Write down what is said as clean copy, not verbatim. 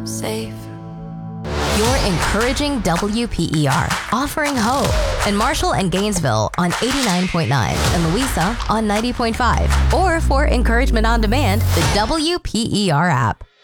safe. You're encouraging WPER, offering hope in Marshall and Gainesville on 89.9 and Louisa on 90.5. Or for encouragement on demand, the WPER app.